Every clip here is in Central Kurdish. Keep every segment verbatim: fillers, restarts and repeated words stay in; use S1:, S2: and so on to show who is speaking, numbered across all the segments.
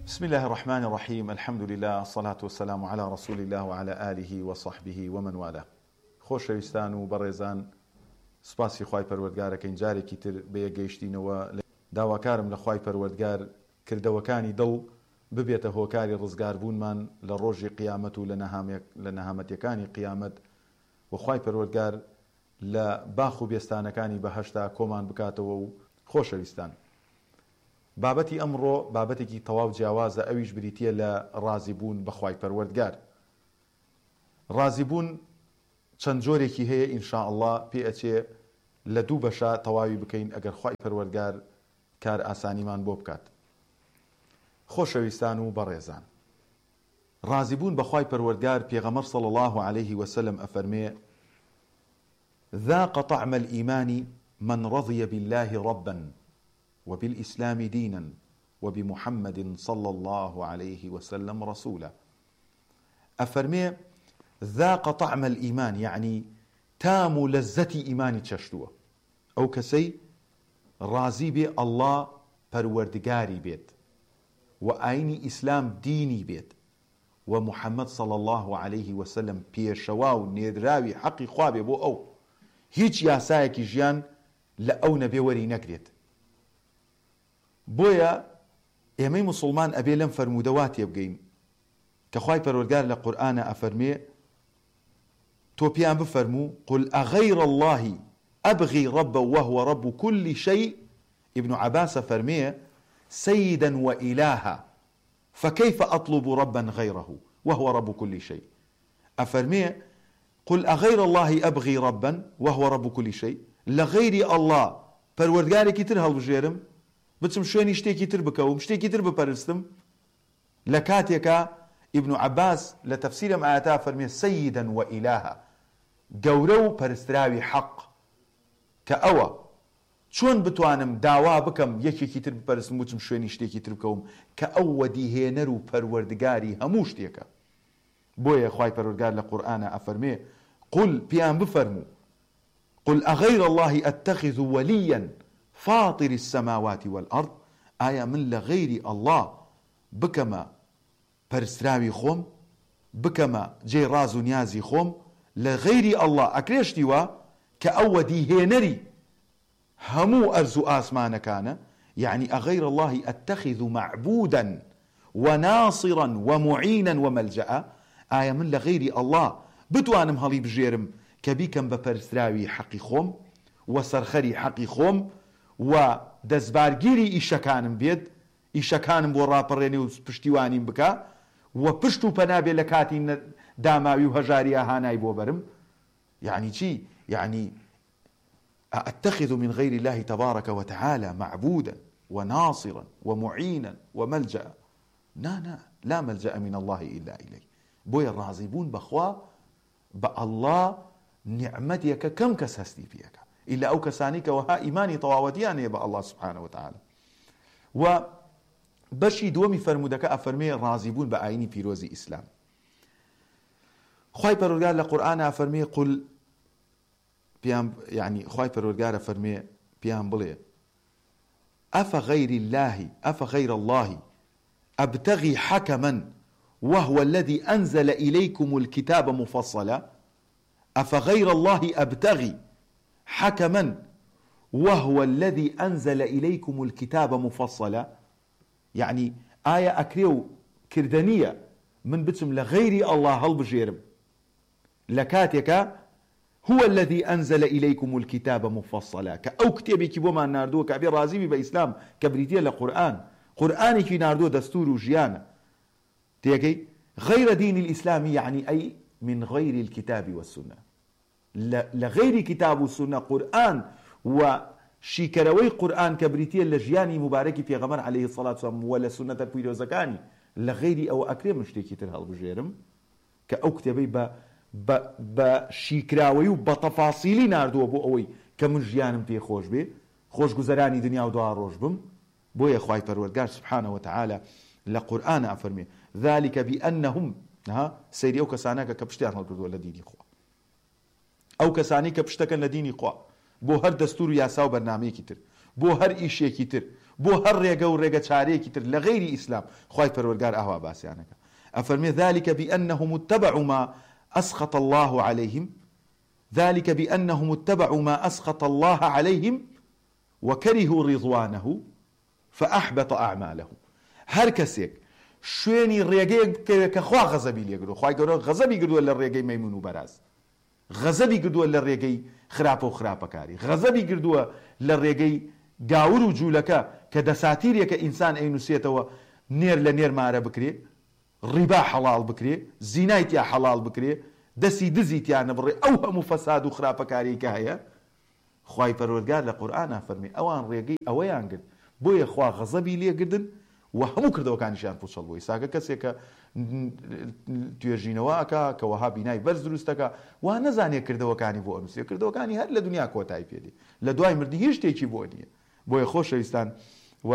S1: بسم الله الرحمن الرحيم. الحمد لله، الصلاة والسلام على رسول الله وعلى آله وصحبه ومن والاه. خۆشەویستان و بەڕێزان، سوپاسی خوای پەروەردگارەکەین جارێکی تر بەیەکگەیشتینەوە. داواکارم لە خوای پەروەردگار کردەوەکانی دڵ ببێتە هۆکاری ڕزگاربوونمان لە ڕۆژی قیامەت و لە نەهامەتیەکانی قیامەت، و خوای پەروەردگار لە باخ و بێستانەکانی بەهەشتا کۆمان بکاتەوە. و خۆشەویستان، بابەتی ئەمڕۆ بابەتێکی تەواو جیاوازە، ئەویش بریتیە لە ڕازیبوون بەخوای پەروەردگار. ڕازیبوون چەند جۆرێکی هەیە، ئینشاء الله پێ ئەچێ لە دوو بەشە تەواوی بکەین ئەگەر خوای پەروەردگار کار ئاسانیمان بۆ بکات. خۆشەویستان و بەڕێزان، ڕازیبوون بەخوای پەروەردگار، پێغەمبەر صلی الله عليه وسلم ئەفەرمێ: ذاق طعم الإيمان من رضي بالله ربا وبالإسلام دينا وبمحمد صلى الله عليه وسلم رسولا. أفرمي ذاق طعم الإيمان، يعني تام لذة إيماني تششتوه، أو كسي رازي بي الله پروردگاري بيت، وآيني إسلام ديني بيت، ومحمد صلى الله عليه وسلم بيشواو نيدراوي حقي خوابي بو أو هيج ياسايكي جيان لأو نبي وري نكريت. بۆیە ئێمەی مسلمان ئەبێ لەم فەرموودەواتێ بگەین کە خوای پەروەردگار لە قورئانە ئەفەرمێ: تۆ پێیان بفەرموو قل ئەغەیڕ الله ئەبغی رەبە وهو رب كل شيء. ابن عباس فەرمێ: سيدا وإلها فكيف أطلب ربا غيره وهو رب كل شيء. أفرمي قل أغير الله أبغي ربا وهو رب كل شيء، لغير الله پەروەردگارێکی تر هەڵبژێرم، بچم شوێنی شتێکی تر بکەوم، شتێکی تر بپەرستم. لە کاتێکە ئیبن عەباس لە تەفسیرە ئەم ئایەتە فەرمێ سەیدەن وئیلاها، گەورە و پەرستراوی حەق، کە ئەوە چۆن بتوانم داوا بکەم یەکێکی تر بپەرستم بچم شوێنی شتێکی تر بکەوم، کە ئەو وەدیهێنەر و پەروەردگاری هەموو شتێکە. بۆیە خوای پەروەردگار لە قورئانە ئەفەرمێ قل، پیان بفەرموو، قل أغير الله أتخذ وليا فاطر السماوات والأرض. آية من لغير الله بكما پرسراوي خوم، بكما جي رازو نيازي خوم، لغير الله أكريشتي وا كأودي هينري همو أرزو آسمان كان، يعني أغير الله أتخذ معبودا وناصرا ومعينا وملجأ. آية من لغير الله بتوانم هلي بجيرم كبيكم بپرسراوي حقي خوم وسرخري حقي خوم و دەستبارگیری ئیشەکانم بێت، ئیشەکانم بۆ ڕاپەڕێنێ و پشتیوانیم بکە، و پشت و پەنابێ لە کاتی داماوی و هەژاری هانای بۆ بەرم. يعني چی؟ يعني أتخذ من غير الله تبارك وتعالى معبودا وناصرا ومعينا وملجأ. نا نا لا ملجأ من الله إلا إليه. بۆیە ڕازیبوون بەخوا بە الله نعمەتێکە کەم کەس هەستی پێەکە إلا أو كسانيك وها إيماني طواوتيان يبقى الله سبحانه وتعالى. و بشي دومي فرمودك أفرمي رازبون بآيني في روزي إسلام. خواهي پروردگار لقرآن أفرمي قل، يعني خواهي پروردگار أفرمي بيان بلي أفغير الله أفغير الله أبتغي حكما وهو الذي أنزل إليكم الكتاب مفصلا. أفغير الله أبتغي حكما وهو الذي أنزل إليكم الكتاب مفصلا. يعني آية أكريو كردانية من بتم لغير الله هل بجيرم لكاتك هو الذي أنزل إليكم الكتاب مفصلا، كأو كتابي كبوما ناردو كأبي رازيبي بإسلام كبريتيا لقرآن قرآني كي ناردو دستور وجيانا تيجي غير دين الإسلام، يعني أي من غير الكتاب والسنة، لغير كتاب والسنة قرآن وشيكروي قرآن كبريتيا لجياني مباركي في غمر عليه الصلاة والسلام ولا سنة البيروزكاني لغير أو أكرم مشتكي ترهل بجيرم كأو كتابي ب ب بشيكراوي وبتفاصيل ناردو أبو أوي كمن جيانم في خوش بي خوش جزراني دنيا ودعاء روجبم. بويا خواي پروردگار سبحانه وتعالى لقرآن أفرمي ذلك بأنهم ها سيدي أو كساناك كبشتيان هالكردو لديني خوا أو كساني كبشتكن لديني خوا بو هر دستور ياسا و برنامه كتر بو هر إيشي كتر بۆ هەر ڕێگە و ڕێگە چارەیەکی تر لە غەیری ئیسلام خوای پەروەردگار ئاوا باسییانەکە. ئەفەرمێ ذلك بأنهم اتبعوا ما أسخط الله عليهم ذلك بأنهم اتبعوا ما أسخط الله عليهم وكرهوا رضوانه فأحبط أعمالهم. هەر کەسێک شوێنی ڕێگەیەک کە خوا غەزەبی لێگرۆ، خوای گەورە غەزەبی کردووە لە ڕێگەی مەیمون و بەراز، غەزەبی کردووە لە ڕێگەی خراپە و خراپەکاری، غەزەبی کردووە لە ڕێگەی گاور و جوولەکە کە دەساتیرێکە ئینسان ئەینووسێتەوە نێر لە نێرمارە بکرێ، ڕیبا حەڵاڵ بکرێ، زینای تیا حەڵاڵ بکرێ، دەستی دزی تیانە بڕێ، ئەو هەموو فەساد و خراپەکاری کە هەیە خوای پەروەردگار لە قورئانە فەرمێ ئەوان ڕێگەی ئەوەیان گرت بۆیە خوا غەزەبی لێگردن و هەموو کردەوەکانیشیان پوچەڵ بووی. ساگە کەسێکە توێژینەوەکە کە وەها بینای بەرز دروستەکە وا نەزانێت کردەوەکانی بۆ ئەنووسێ، کردەوەکانی هەر لە دنیا کۆتایی پێدێ، لە دوای مردنی هیچ شتێکی بۆ نییە. بۆیە خۆشەویستان و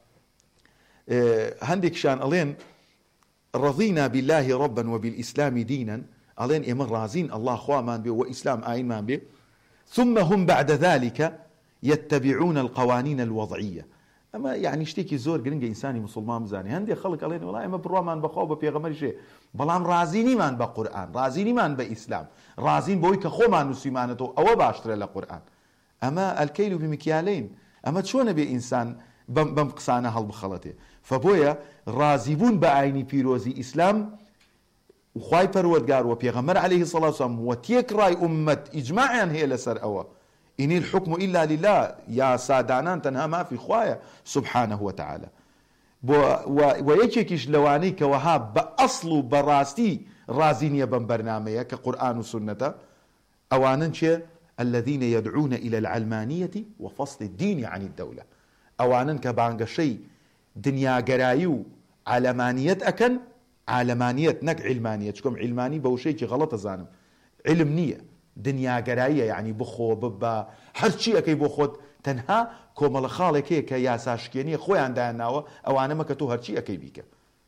S1: هەندێکشان ئەڵێن رضينا بالله ربا وبالإسلام دينا، ئەڵێن ئێمە رازین الله خوامان بێ و ئیسلام ئاینمان بێ، ثم هم بعد ذلك يتبعون القوانين الوضعية. ئەمە یعنی شتێکی زۆر گرنگە ئینسانی مسلمان بزانێ. هەندێک خەڵک ئەڵێن وڵای ئێمە بڕوامان بەخوا بە پێغەمبەریشێ، بەڵام رازینیمان بە قورئان، رازینیمان بە ئیسلام، رازین بەوەی کە خۆمان نووسیمانێتەوە، ئەوە باشترە لە قورئان. ئەمە ئەلکەیل بمکیالین، ئەمە چۆنە بێ ئینسان بەم قسانە هەڵبخەڵەتێ. فبۆیە رازیبوون بە ئاینی پیرۆزی ئیسلام خوای پەروەردگار و پێغەمبەر عەلەیهی سەڵات وسەلام و تێکڕای ئوممەت ئیجماعیان هەیە لەسەر ئەوە إن الحكم إلا لله، يا سادانان تنها ما في خوايا سبحانه وتعالى. ويكيكيش لواني كوها بأصل براستي رازينيا بن برنامجها كقرآن وسنة أوانن الذين يدعون إلى العلمانية وفصل الدين عن الدولة، أوانن كبانغ شيء دنيا قرايو علمانية أكن علمانية نك علمانية، تكون علماني بوشيء غلط زانم علم نية دنيا قراية يعني بخو ببا هرشي أكي بخود تنها كومل خالك هيك يا ساشكيني خوي عندها ناوة أو أنا ما كتو هرشي أكي بيك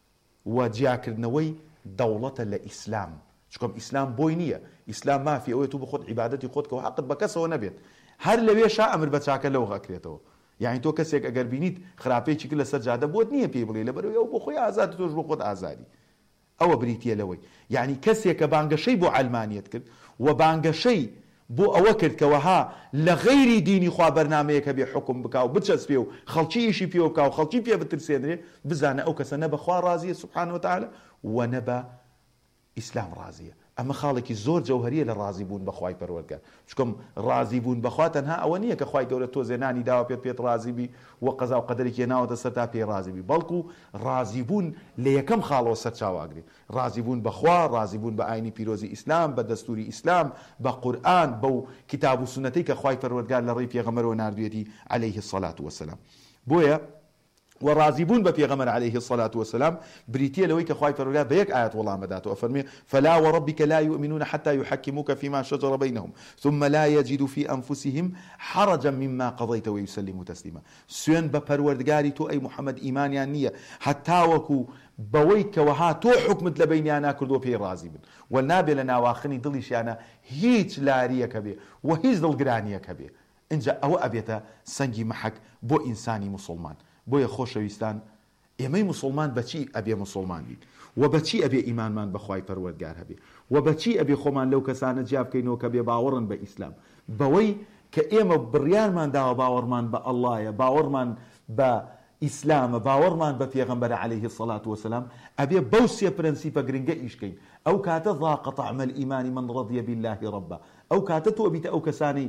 S1: وجاكر نوي دولة الإسلام، شكم إسلام بوينية، إسلام ما في أوي تو بخود عبادتي خود كو حقد بكسه ونبيت هر لوي شاء أمر بتشاكل لو غاكريته. يعني تو كسيك أجر بينيت خرابي شكل السجادة بود نية بيبلي لبرو يو بخوي آزاد توش بخود آزادي أو بريتيا لوي. يعني كسيك بانجا شيء بو علمانية كد وبانجا شيء بو أوكر كوها لغير ديني خوا برنامجك بحكم بكاو بتشس فيه خلشي شي فيه بكاو خلشي فيه بترسينه بزانا أو كسنة بخوا رازية سبحانه وتعالى ونبا إسلام رازية. أما خالك الزور جوهرية للرازيبون بخواي پروردگار، شكم رازيبون بخوا تنها أولية كخواي قولة تو زناني داوا بيت بيت رازيبي وقضاء وقدرك يناو تسرتا بي رازيبي، بلكو رازيبون ليكم خالو سرچاو أقري، رازيبون بخوا، رازيبون بآيني بيروزي إسلام، بدستوري إسلام، بقرآن، بو كتاب وسنتي كخواي پروردگار لري پیغمبر وناردويتي عليه الصلاة والسلام. بويا ورازبون ببيغمر عليه الصلاة والسلام بريتيا لويك خواي فرلا بيك آيات والله مداته أفرمي فلا وربك لا يؤمنون حتى يحكموك فيما شجر بينهم ثم لا يجدوا في أنفسهم حرجا مما قضيت ويسلموا تسليما. سوين بپروردگاري تو أي محمد إيمان يانية حتى وكو بويك وها تو حكمت لبيني أنا كردو في رازبون والنابي لنا واخني ضليش أنا هيج لارية كبير وهيج ضل قرانية كبير إنجا أو أبيتا سنجي محك بو إنساني مسلمان. بۆیە خۆشەویستان ئێمەی مسلمان بەچی ئەبێ مسلمان بین و بەچی ئەبێ ئیمانمان بەخوای پەروەردگار هەبێ و بەچی ئەبێ خۆمان لەو کەسانە جیا بکەینەوە کە بێ باوەڕن بە ئیسلام، بەوەی کە ئێمە بڕیارمان داوە باوەڕمان بە ئەڵڵایە، باوەڕمان بە ئیسلامە، باوەڕمان بە پێغەمبەر عەلەیهی سەڵات وسەلام، ئەبێ بەو سێ پرەنسیپە گرنگە ئیشکەین. ئەو کاتە ذاق طعم الإيمان من رضي بالله ربا، ئەو کاتە تۆ بیتە ئەو کەسانەی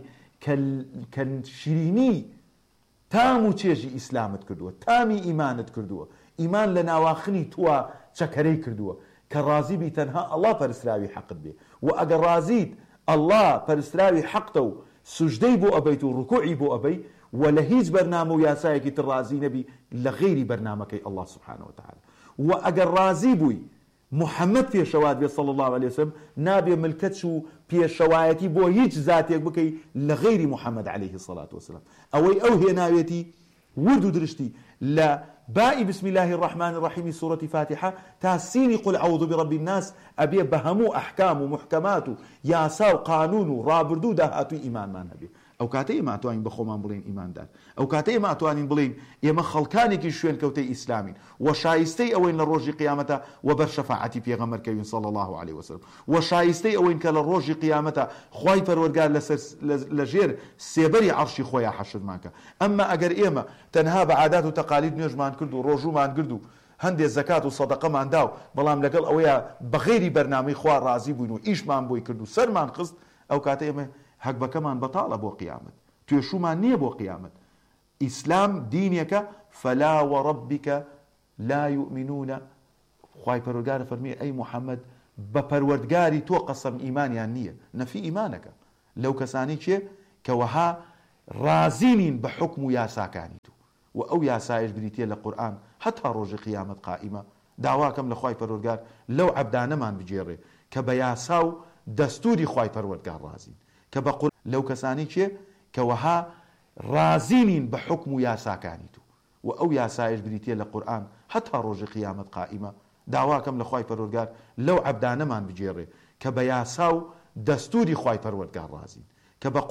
S1: کە شیرینی تام و چێژی ئیسلامت کردووە، تامی ئیمانت کردووە، ئیمان لە ناواخنی تووە چەکەرەی کردووە کە ڕازی بی تەنها ئەڵڵا پەرستراوی حەقت بێ و ئەگەر ڕازیت ئەڵڵا پەرستراوی حەقتە و سوژدەی بۆ ئەبەیت و ڕکوعی بۆ ئەبەی و لە هیچ بەرنامە و یاسایەکی تر ڕازی نەبی لە غەیری بەرنامەکەی ئەڵڵا سوبحانەهو وتەعالا و ئەگەر ڕازی بووی محەممەد پێشەوات بێ صلی الله عليه وسلم نابێ ملکەت و پێشەوایەتی بۆ هیچ زاتێک بکەی لە غەیری محەممەد عەلەیهی سەڵات وسەلام. ئەوەی ئەو هێناوێتی ورد و درشتی لە بائی بسم الله الرحمن الرحيم سورة فاتحة تا سيني قل أعوذ برب الناس أبي بهمو أحكام ومحكمات ياسا وقانون رابردو دهاتو إيمان ما نبي ئەو کاتە ئێمە ئەتوانین بە خۆمان بڵین ئیماندار، ئەو کاتە ئێمە ئەتوانین بڵین ئێمە خەڵکانێکی شوێن کەوتەی ئیسلامین و شایستەی ئەوەین لە ڕۆژی قیامەتە و بەر شەفاعەتی پێغەمبەرکەوین صلی الله عليه وسلم و شایستەی ئەوەین کە لە ڕۆژی قیامەتە خوای پەروەردگار لەژێر سێبەری عەرشی خۆیان حەشرمان کە. ئەمما ئەگەر ئێمە تەنها بە عادات و تەقالید نوێژمان کرد و ڕۆژومان کرد و هەندێک زەکات و سەدەقەمان داو بەڵام لەگەڵ ئەوەیە بەغێری بەرنامەی خوا ڕازی بووین و ئیشمان بۆی کرد و سەرمان خست، ئەو کاتە ئێمە هەکبەکەمان بەتاڵە بۆ قیامەت، توێشومان نییە بۆ قیامەت. ئیسلام دینێکە فەلا وەڕەبیکە لا یؤمنون. خوای پەروەردگار فەرمیێ ئەی موحەممەد بە پەروەردگاری تۆ قەسەم ئیمانیان نییە، نەفی ئیمانەکە لەو کەسانی چێ کە وەها رازینین بە حکم و یاساکانی تو و ئەو یاسایش بریتە لە قورئان هەتا ڕۆژی قیامەت قائیمە. داواکەم لە خوای پەروەردگار لەو عەبدانەمان بجێڕێ کە بە یاسا و دەستوری خوای پەروەردگار رازین، کە بە قورئان لەو کەسانی چێ کە وەها رازینین بە حکم و یاساکانی تو و ئەو یاسایش بریتە لە قورئان هەتا ڕۆژی قیامەت قائیمە. داواکەم لە خوای پەروەردگار لەو عەبدانەمان بجێڕێ کە بە یاسا و دەستوری خوای پەروەردگار رازین، کە بە